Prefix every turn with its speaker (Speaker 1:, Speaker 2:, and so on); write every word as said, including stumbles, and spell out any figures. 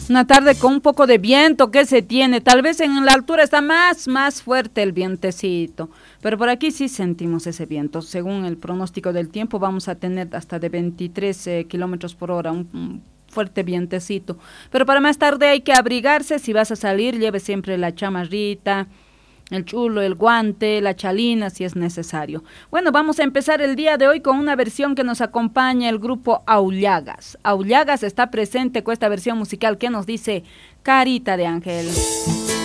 Speaker 1: Una tarde con un poco de viento que se tiene, tal vez en la altura está más, más fuerte el vientecito, pero por aquí sí sentimos ese viento. Según el pronóstico del tiempo vamos a tener hasta de veintitrés eh, kilómetros por hora, un, un fuerte vientecito. Pero para más tarde hay que abrigarse, si vas a salir lleve siempre la chamarrita, el chulo, el guante, la chalina si es necesario. Bueno, vamos a empezar el día de hoy con una versión que nos acompaña el grupo Aullagas. Aullagas está presente con esta versión musical que nos dice Carita de Ángel.